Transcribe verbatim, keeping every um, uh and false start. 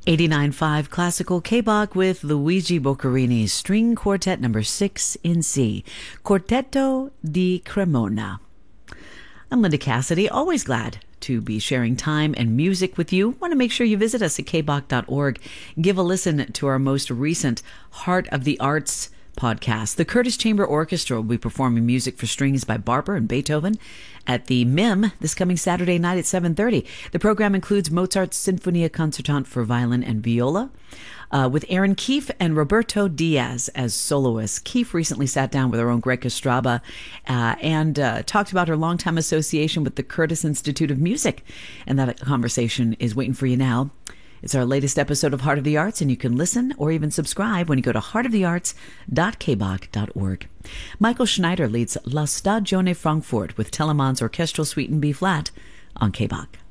eighty-nine point five Classical K-Bach with Luigi Boccherini, String Quartet number six in C, Quartetto di Cremona. I'm Linda Cassidy, always glad to be sharing time and music with you. Want to make sure you visit us at k bach dot org. Give a listen to our most recent Heart of the Arts podcast. The Curtis Chamber Orchestra will be performing music for strings by Barber and Beethoven at the M I M this coming Saturday night at seven thirty. The program includes Mozart's Sinfonia Concertante for violin and viola, uh, with Aaron Keefe and Roberto Diaz as soloists. Keefe recently sat down with our own Greg Kostraba uh, and uh, talked about her longtime association with the Curtis Institute of Music, and that conversation is waiting for you now. It's our latest episode of Heart of the Arts, and you can listen or even subscribe when you go to heart of the arts dot k bach dot org. Michael Schneider leads La Stagione Frankfurt with Telemann's Orchestral Suite in B-flat on K-Bach.